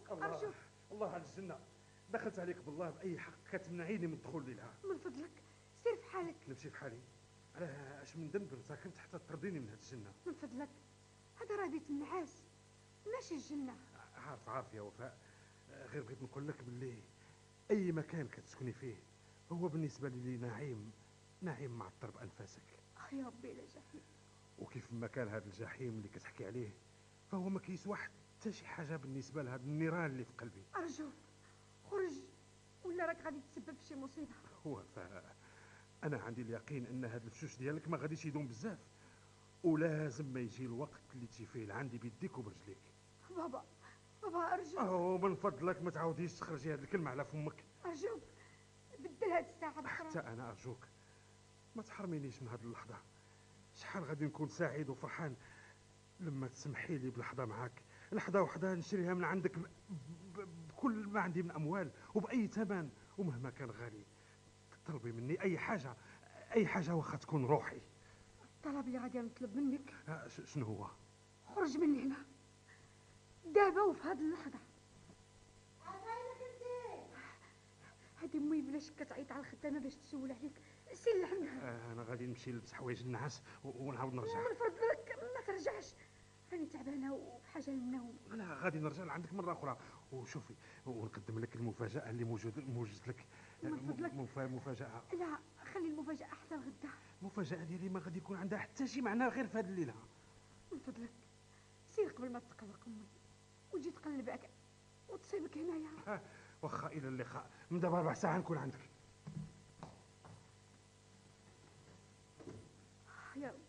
أرجوك. الله على الجنة، دخلت عليك بالله بأي حق كتمنعيني من الدخول لها. من فضلك سير في حالك. نمشي في حالي؟ علاه اش من ذنب ساكنت حتى تطرديني من هاد الجنة؟ من فضلك هذا راه بيت النعاس ماشي الجنة. عارف يا وفاء، غير بغيت نقول لك باللي أي مكان كتسكني فيه هو بالنسبة لي نعيم معطر بأنفاسك. يا ربي لا جحيم. وكيف ما كان هذا الجحيم اللي كتحكي عليه فهو ما كيسوى حتى شي حاجة بالنسبة لهذا النيران اللي في قلبي. أرجوك خرج ولا راك غادي تسبب في شي مصيبة. وفاء، أنا عندي اليقين أن هذا الفشوش ديالك ما غاديش يدوم بزاف، ولازم ما يجي الوقت اللي تجي فيه لعندي بيديك وبرجليك. بابا أرجوك. من فضلك ما تعاوديش تخرجي هذه الكلمة على فمك. أرجوك بدل هاد الساعة بأخرى. حتى أنا أرجوك ما تحرمينيش من هذه اللحظة. شحال غادي نكون سعيد وفرحان لما تسمحي لي بلحظة معاك، لحظة وحدة نشريها من عندك بكل ما عندي من أموال وبأي ثمن، ومهما كان غالي تطلبي مني أي حاجة واخا تكون روحي. الطلب اللي غادي نطلب منك شنو هو؟ خرج من هنا دابا وفي هاد اللحظة. هادي امي بلا شك كتعيط على الخدامة باش تسول عليك، سير لعندها. أنا غادي نمشي نلبس حوايج النعاس ونعاود نرجع. من فضلك ما ترجعش، راني تعبانة وبحاجة للنوم. لا غادي نرجع لعندك مرة أخرى. وشوفي ونقدم لك المفاجأة اللي موجود لك. من فضلك مفاجأة. لا خلي المفاجأة حتى الغدا. المفاجأة ديالي ما غادي يكون عندها حتى شي معنى غير في هذه الليلة. من فضلك سير قبل ما تقلق امي وتجي تقلبك وتصيبك هنايا. واخا الى اللقاء، من دابا 4 ساعات نكون عندك. يا ربي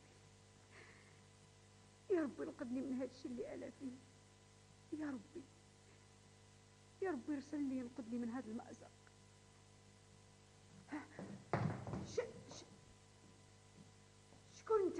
يا ربي انقذني من هذا الشيء اللي انا فيه. يا ربي يا ربي ارسل لي ينقذني من هذا المأزق. شكون انت؟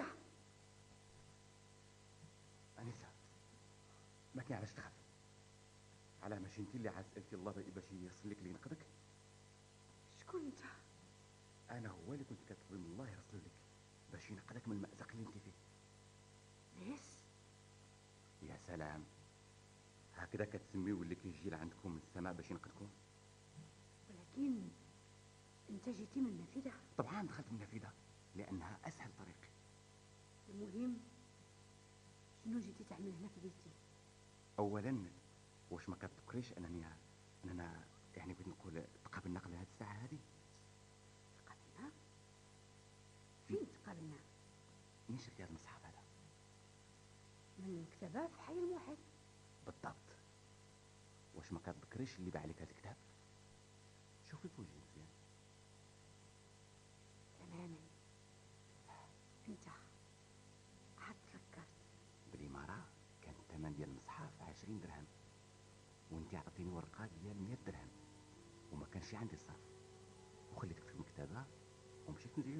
أنسة ما كاين علاش تخاف. علاه ماشي انت اللي عاد سالتي الله باش يرسل لك اللي ينقذك؟ شكون انت؟ انا هو اللي كنت كتطلب من الله يرسل لك باش ينقذك من المأزق اللي انت فيه. ناس؟ يا سلام، هكذا كتسميو اللي كيجي لعندكم من السماء باش ينقذكم؟ ولكن انت جيتي من النافذة. طبعا دخلت من النافذة لانها اسهل طريق. المهم شنو جيتي تعمل هنا في بيتي؟ اولا واش ما كتفكريش اننا يعني بغيت نقول تقابلنا قبل هذه الساعه هذه؟ تقابلنا؟ فين تقابلنا؟ منين شفتي هذا المصحف هذا؟ من كتابة في حي المحيط. بالضبط. واش ما كتذكريش اللي باع عليك هذا الكتاب؟ شوفي في وجهي مزيان. تماما انت عاد تفكرت. بالإمارة كان الثمن ديال المصحف 20 درهم، وانت عطيتيني ورقه ديال 100 درهم وما كانش عندي الصرف، وخليتك في المكتبه ومشيت نزيد